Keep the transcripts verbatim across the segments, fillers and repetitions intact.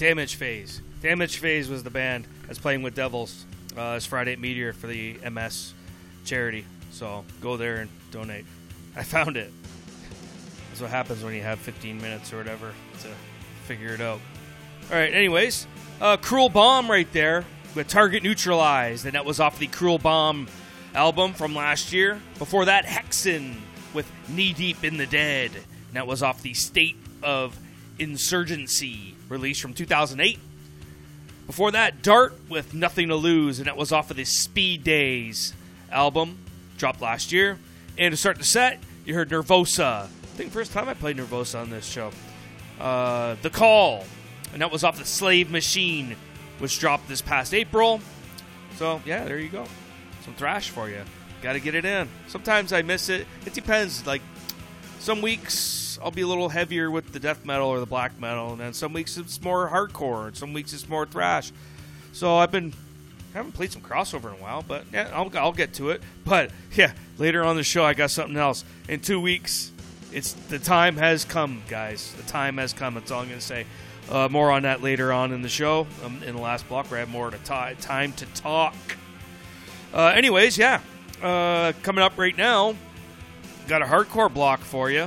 Damage Phase. Damage Phase was the band that's playing with Devils. Uh, it's Friday at Meteor for the M S charity. So go there and donate. I found it. That's what happens when you have fifteen minutes or whatever to figure it out. All right, anyways. Uh, Cruel Bomb right there with Target Neutralized. And that was off the Cruel Bomb album from last year. Before that, Hexen with Knee Deep in the Dead. And that was off the State of Insurgency, released from two thousand eight. Before that, Dart with Nothing to Lose, and that was off of the Speed Days album, dropped last year. And to start the set, you heard Nervosa. I think first time I played Nervosa on this show. Uh, The Call, and that was off the Slave Machine, which dropped this past April. So, yeah, there you go. Some thrash for you. Got to get it in. Sometimes I miss it. It depends. Like, some weeks I'll be a little heavier with the death metal or the black metal, and then some weeks it's more hardcore, and some weeks it's more thrash. So I've been I haven't played some crossover in a while, but yeah, I'll I'll get to it. But yeah, later on the show I got something else. In two weeks, it's the time has come, guys. The time has come. That's all I'm gonna say. Uh, more on that later on in the show. Um, in the last block, where I have more to t- time to talk. Uh, anyways, yeah, uh, coming up right now. Got a hardcore block for you.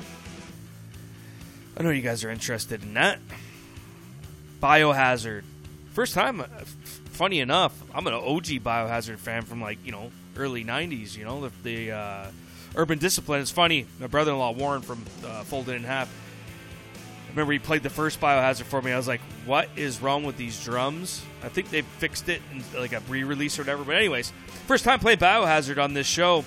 I know you guys are interested in that. Biohazard. First time, uh, f- funny enough, I'm an O G Biohazard fan from, like, you know, early nineties, you know, the, the uh, Urban Discipline. It's funny, my brother-in-law, Warren, from uh, Folded in Half, I remember he played the first Biohazard for me. I was like, what is wrong with these drums? I think they fixed it in, like, a re-release or whatever. But anyways, first time playing Biohazard on this show.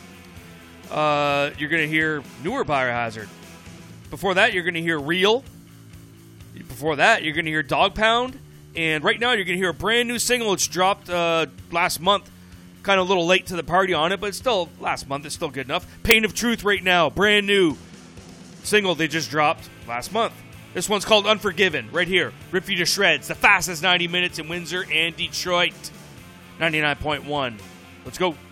Uh, you're going to hear newer Biohazard. Before that, you're going to hear Real. Before that, you're going to hear Dog Pound. And right now, you're going to hear a brand new single. It's dropped uh, last month. Kind of a little late to the party on it, but it's still last month. It's still good enough. Pain of Truth right now. Brand new single they just dropped last month. This one's called Unforgiven. Right here. Rip You to Shreds. The fastest ninety minutes in Windsor and Detroit. ninety-nine point one. Let's go.